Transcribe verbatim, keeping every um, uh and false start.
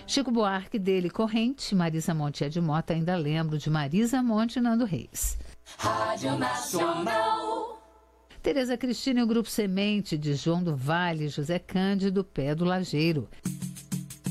Chico Buarque, dele Corrente, Marisa Monte e Ed Mota, ainda lembro de Marisa Monte e Nando Reis. Rádio Nacional. Tereza Cristina e o Grupo Semente, de João do Vale, José Cândido, Pé do Lajeiro.